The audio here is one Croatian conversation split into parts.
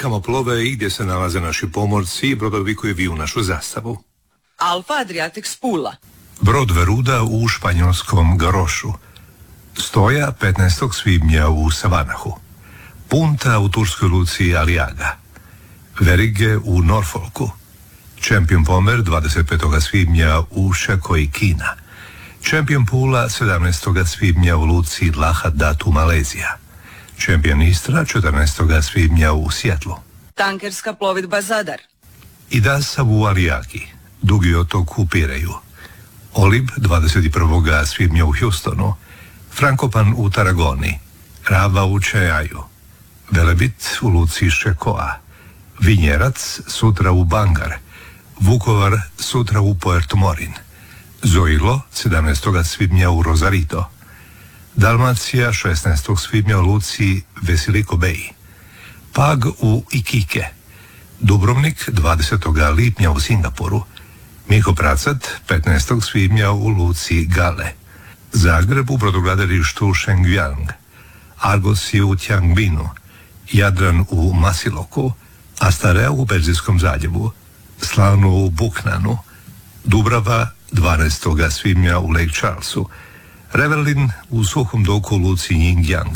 rijekama plove i gdje se nalaze naši pomorci i brodovi koji viju našu zastavu. Alfa Adriatic Spula. Brod Veruda u španjolskom Garošu. Stoja 15. svibnja u Savanahu. Punta u turskoj luci Aliaga. Verige u Norfolku. Champion Pomer 25. svibnja u Šekoj, Kina. Champion Pula 17. svibnja u luci Lahad Datu, Malezija. Champion Istra 14. svibnja u Sjetlu. Tankerska plovidba Zadar. Idasa u Alijaki, Dugi otok u Pireju. Olib 21. svibnja u Houstonu. Frankopan u Taragoni. Rava u Čeaju. Velebit u luci Šekoa. Vinjerac sutra u Bangar. Vukovar sutra u Puerto Morin. Zoilo 17. svibnja u Rosarito. Dalmacija 16. svibnja u luci Vesiliko Beji. Pag u Ikike. Dubrovnik 20. lipnja u Singapuru. Miko Pracat 15. svibnja u luci Gale. Zagreb u brodogradilištu Shenyang. Argos je u Tianjinu. Jadran u Masiloku. Astarea u Perzijskom zaljevu. Slano u Buknanu. Dubrava 12. svibnja u Lake Charlesu. Revelin u suhom doku u luci Yingyang.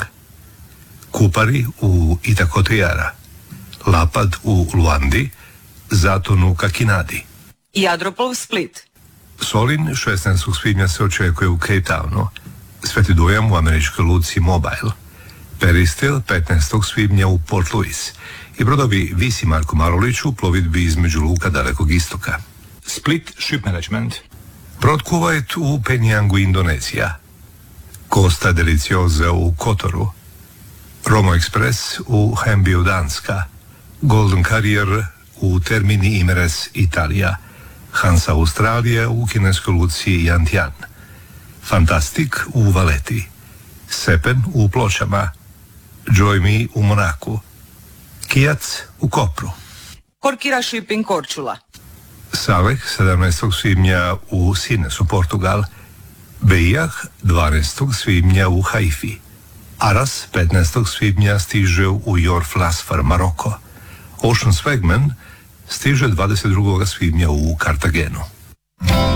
Kupari u Itakotejara. Lapad u Luandi. Zaton u Kakinadi. Jadroplov Split. Solin 16. svibnja se očekuje u Cape Townu. Sveti Dujam u američkoj luci Mobile. Peristil 15. svibnja u Port Louis. I brodovi Vis i Marko Marulić u plovidbi između luka Dalekog istoka. Split Ship Management. Brod Kuwait u Penjangu, Indonezija. Costa Deliciosa u Kotoru. Romo Express u Hembiju, Danska. Golden Carrier u Termini Imeres, Italija. Hansa Australija u kineskoj luci Yantian. Fantastic u Valeti. Sepen u Pločama. Joy Me u Monaku. Kijac u Kopru. Korkira Shipping Korčula. Saleh 17. svibnja u Sinesu, Portugal. Bejah 12. svibnja u Haifi. Aras 15. svibnja stiže u Jorf Lasfar, Maroko. Ocean Swagman stiže 22. svibnja u Kartagenu.